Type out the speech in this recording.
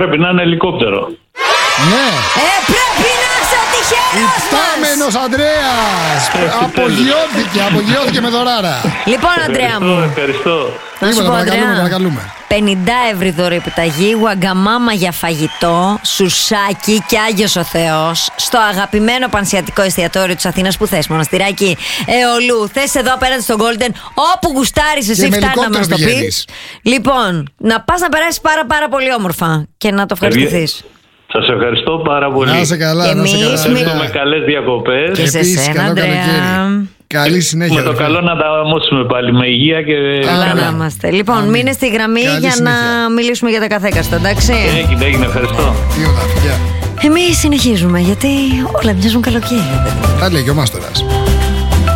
Πρέπει να είναι ελικόπτερο. Ναι. Πρέπει να είσαι ο τυχερός μας. Υπτάμενος Ανδρέας. Απογειώθηκε με δωράρα. Λοιπόν, Ανδρέα μου, Ευχαριστώ. να σου πω, Παρακαλούμε, Ανδρέα, παρακαλούμε. 50 ευρώ δωρεπιταγή, Ουαγκαμάμα για φαγητό, σουσάκι και Άγιος ο Θεός στο αγαπημένο πανσιατικό εστιατόριο της Αθήνας. Που θες, Μοναστηράκι, Εολού, θες εδώ απέναντι στο Golden, όπου γουστάρεις εσύ, φτάνει να μας το πεις. Λοιπόν, να πας να περάσεις πάρα πολύ όμορφα και να το ευχαριστηθείς. Σας ευχαριστώ πάρα πολύ. Να είσαι καλά, Και να είσαι εμείς καλά. Ευχαριστώ, με καλές διακοπές. Και σε Επίσης, σένα, καλό Ανδρέα. καλοκαίρι. Καλή συνέχεια. Με το αδερφέ. καλό να τα αμώσουμε πάλι με υγεία και Καλά καλά. να είμαστε. Λοιπόν, Αμήν. μείνε στη γραμμή Καλή για συνέχεια. να μιλήσουμε για τα καθέκαστα, εντάξει. Έγινε, ευχαριστώ. Τίποτα, φιλιά. Εμείς συνεχίζουμε γιατί όλα μοιάζουν καλοκαίρι. Τα λέει και ο Μάστορας.